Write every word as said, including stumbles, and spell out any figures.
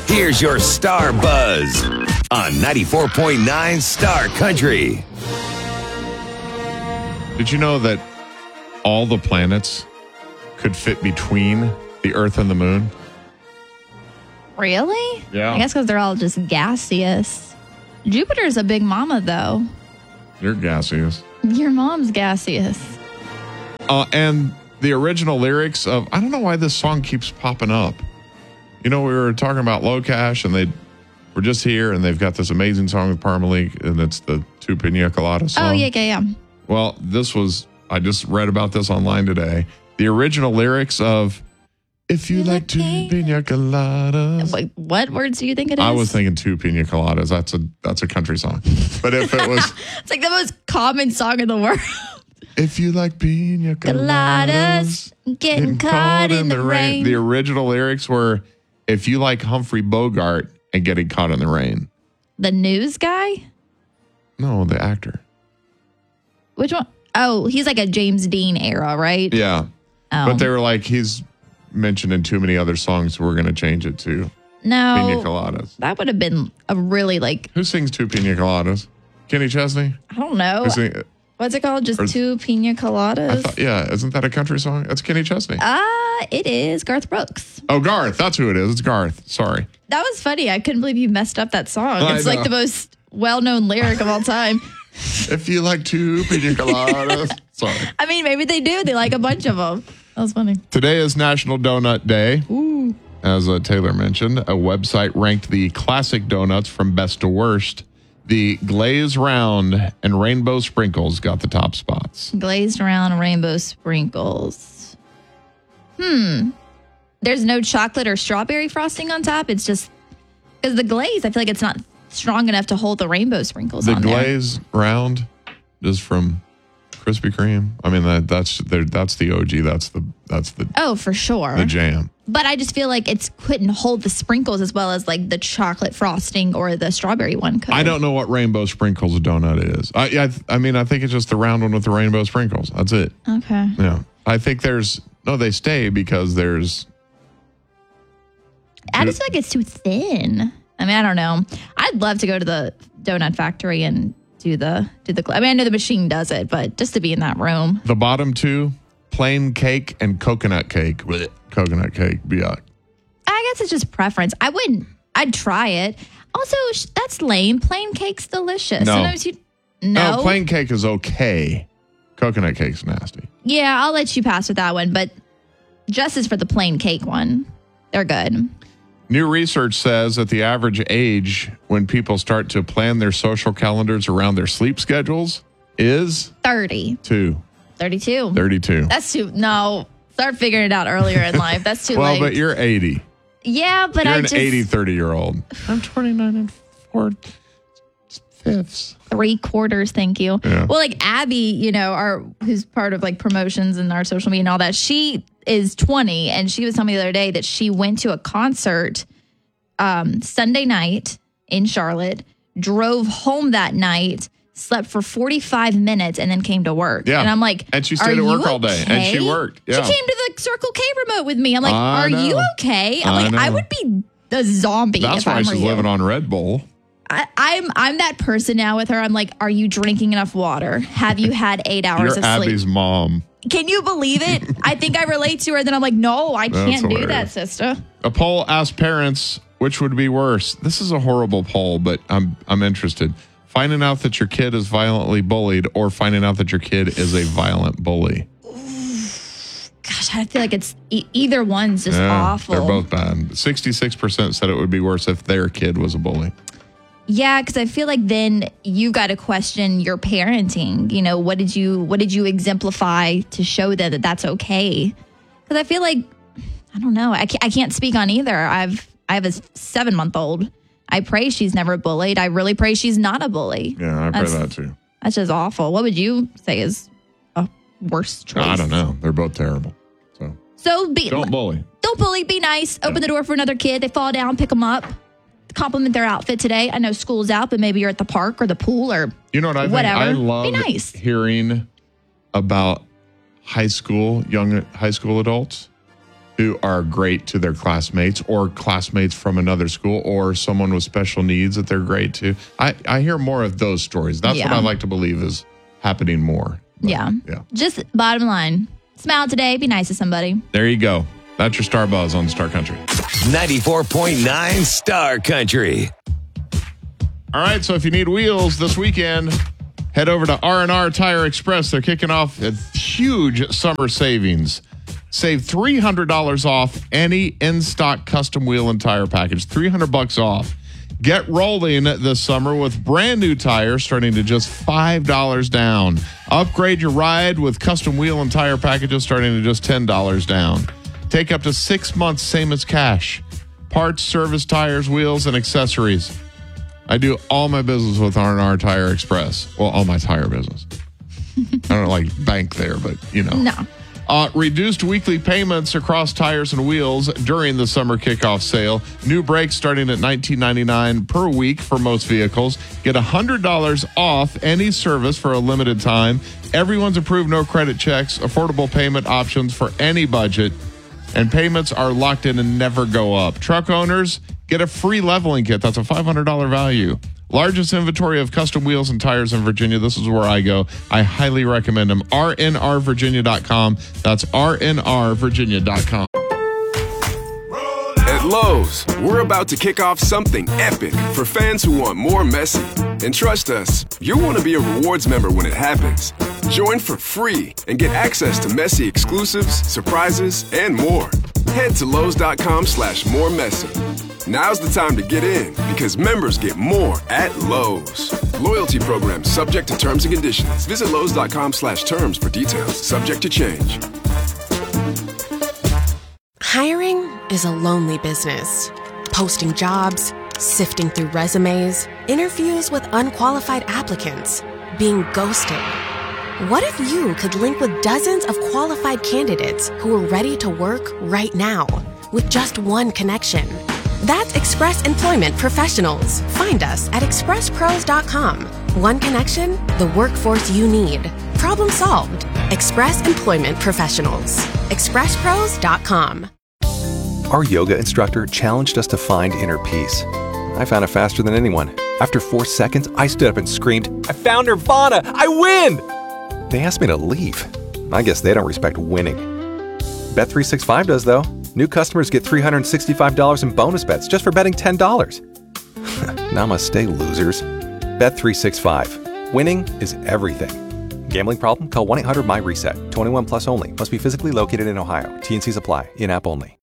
Here's your Star Buzz on ninety-four point nine Star Country. Did you know that all the planets could fit between the Earth and the Moon? Really? Yeah. I guess because they're all just gaseous. Jupiter's a big mama, though. You're gaseous. Your mom's gaseous. Uh, and the original lyrics of, I don't know why this song keeps popping up. You know, we were talking about Locash, and they were just here, and they've got this amazing song with Parmalik, and it's the Two Pina Colada song. Oh, yeah, yeah, yeah. Well, this was, I just read about this online today. The original lyrics of, if you like two pina coladas. Wait, what words do you think it is? I was thinking two pina coladas. That's a that's a country song. But if it was... It's like the most common song in the world. If you like pina Coladas, coladas, getting caught in the rain. The original lyrics were, if you like Humphrey Bogart and getting caught in the rain. The news guy? No, the actor. Which one? Oh, he's like a James Dean era, right? Yeah. Oh. But they were like, he's mentioned in too many other songs, so we're going to change it to no, pina coladas. That would have been a really like... Who sings two pina coladas? Kenny Chesney? I don't know. Sing, What's it called? Just or, two pina coladas? I thought, yeah, isn't that a country song? That's Kenny Chesney. Ah, uh, it is Garth Brooks. Oh, Garth. That's who it is. It's Garth. Sorry. That was funny. I couldn't believe you messed up that song. I It's know. like the most well-known lyric of all time. If you like two pina coladas. Sorry. I mean, maybe they do. They like a bunch of them. That was funny. Today is National Donut Day. Ooh. As uh, Taylor mentioned, a website ranked the classic donuts from best to worst. The glazed round and rainbow sprinkles got the top spots. Glazed around rainbow sprinkles. Hmm. There's no chocolate or strawberry frosting on top. It's just because the glaze, I feel like it's not strong enough to hold the rainbow sprinkles The on there. glazed round is from Krispy Kreme. I mean, that that's that's the O G. That's the that's the Oh, for sure. the jam. But I just feel like it couldn't hold the sprinkles as well as like the chocolate frosting or the strawberry one could. I don't know what rainbow sprinkles donut is. I I, I mean, I think it's just the round one with the rainbow sprinkles. That's it. Okay. Yeah. I think there's no. They stay because there's. I just feel like it's too thin. I mean, I don't know. I'd love to go to the donut factory and do the do the. I mean, I know the machine does it, but just to be in that room. The bottom two, plain cake and coconut cake. Blech. Coconut cake, yuck. I guess it's just preference. I wouldn't. I'd try it. Also, sh- that's lame. Plain cake's delicious. No. Sometimes you. No. No, plain cake is okay. Coconut cake's nasty. Yeah, I'll let you pass with that one, but justice for the plain cake one. They're good. New research says that the average age when people start to plan their social calendars around their sleep schedules is thirty. two. thirty-two. thirty-two. That's too. No. Start figuring it out earlier in life. That's too well, late. but you're eighty. Yeah, but you're I an just... eighty, thirty-year-old. I'm twenty-nine and four fifths. Three quarters, thank you. Yeah. Well, like Abby, you know, our who's part of like promotions and our social media and all that, she is twenty, and she was telling me the other day that she went to a concert um, Sunday night in Charlotte, drove home that night, slept for forty-five minutes, and then came to work. Yeah. And I'm like, and she stayed at at work all day, and she worked. Yeah. She came to the Circle K remote with me. I'm like, I are know. you okay? I'm I like, know. I would be the zombie. That's if why I were she's you. living on Red Bull. I, I'm I'm that person now with her. I'm like, are you drinking enough water? Have you had eight hours You're of Abby's sleep? mom. Can you believe it? I think I relate to her. Then I'm like, no, I That's can't do that, hilarious. sister. A poll asked parents which would be worse. This is a horrible poll, but I'm I'm interested. Finding out that your kid is violently bullied or finding out that your kid is a violent bully. Gosh, I feel like it's e- either one's just Yeah, awful. They're both bad. sixty-six percent said it would be worse if their kid was a bully. Yeah, because I feel like then you got to question your parenting. You know, what did you what did you exemplify to show them that that's okay? Because I feel like I don't know. I can't, I can't speak on either. I've I have a seven month old. I pray she's never bullied. I really pray she's not a bully. Yeah, I pray That's- that too. That's just awful. What would you say is a worse choice? I don't know. They're both terrible. So So be don't bully. Don't bully. Be nice. Open the door for another kid. They fall down, pick them up. Compliment their outfit today. I know school's out, but maybe you're at the park or the pool or You know what I think? whatever. I love Be nice. hearing about high school, young high school adults, who are great to their classmates, or classmates from another school, or someone with special needs that they're great to. I, I hear more of those stories. That's Yeah. what I like to believe is happening more. But, Yeah. Yeah. Just bottom line, smile today, be nice to somebody. There you go. That's your Star Buzz on Star Country. ninety-four point nine Star Country. All right, so if you need wheels this weekend, head over to R and R Tire Express. They're kicking off a huge summer savings. Save three hundred dollars off any in-stock custom wheel and tire package. three hundred bucks off. Get rolling this summer with brand new tires starting to just five dollars down. Upgrade your ride with custom wheel and tire packages starting to just ten dollars down. Take up to six months, same as cash. Parts, service, tires, wheels, and accessories. I do all my business with R and R Tire Express. Well, all my tire business. I don't like bank there, but you know. No. Uh, reduced weekly payments across tires and wheels during the summer kickoff sale. New brakes starting at nineteen ninety-nine dollars per week for most vehicles. Get one hundred dollars off any service for a limited time. Everyone's approved, no credit checks. Affordable payment options for any budget. And payments are locked in and never go up. Truck owners get a free leveling kit. That's a five hundred dollars value. Largest inventory of custom wheels and tires in Virginia. This is where I go. I highly recommend them. R N R Virginia dot com. That's R N R Virginia dot com. At Lowe's, we're about to kick off something epic for fans who want more Messi. And trust us, you'll want to be a rewards member when it happens. Join for free and get access to Messi exclusives, surprises, and more. Head to Lowe's.com slash more Messi. Now's the time to get in because members get more at Lowe's. Loyalty program subject to terms and conditions. Visit Lowe's.com slash terms for details. Subject to change. Hiring is a lonely business. Posting jobs, sifting through resumes, interviews with unqualified applicants, being ghosted. What if you could link with dozens of qualified candidates who are ready to work right now with just one connection? That's Express Employment Professionals. Find us at express pros dot com. One connection, the workforce you need. Problem solved. Express Employment Professionals. express pros dot com. Our yoga instructor challenged us to find inner peace. I found it faster than anyone. After four seconds, I stood up and screamed, "I found Nirvana! I win!" They asked me to leave. I guess they don't respect winning. Bet three sixty-five does, though. New customers get three hundred sixty-five dollars in bonus bets just for betting ten dollars. Namaste, losers. Bet three sixty-five. Winning is everything. Gambling problem? Call one eight hundred M Y RESET. twenty-one plus only. Must be physically located in Ohio. T and Cs apply. In-app only.